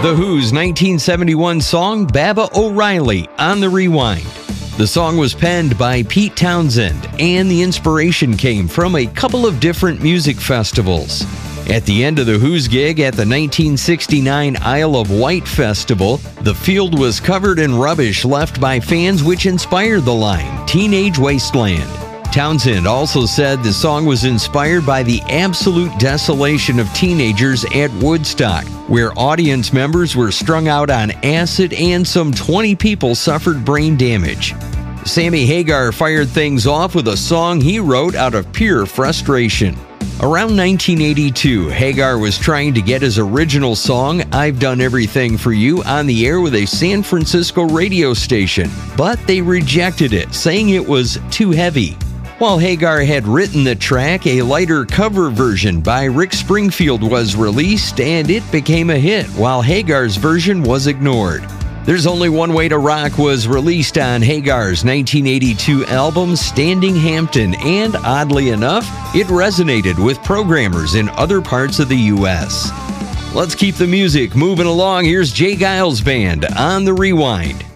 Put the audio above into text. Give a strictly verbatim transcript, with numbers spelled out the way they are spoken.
The Who's nineteen seventy-one song Baba O'Riley on the Rewind. The song was penned by Pete Townshend, and the inspiration came from a couple of different music festivals. At the end of the Who's gig at the nineteen sixty-nine Isle of Wight Festival, the field was covered in rubbish left by fans, which inspired the line, "Teenage Wasteland." Townshend also said the song was inspired by the absolute desolation of teenagers at Woodstock, where audience members were strung out on acid and some twenty people suffered brain damage. Sammy Hagar fired things off with a song he wrote out of pure frustration. Around nineteen eighty-two, Hagar was trying to get his original song, "I've Done Everything for You," on the air with a San Francisco radio station, but they rejected it, saying it was too heavy. While Hagar had written the track, a lighter cover version by Rick Springfield was released, and it became a hit, while Hagar's version was ignored. There's Only One Way to Rock was released on Hagar's nineteen eighty-two album Standing Hampton, and oddly enough, it resonated with programmers in other parts of the U S. Let's keep the music moving along. Here's Jay Giles Band on the Rewind.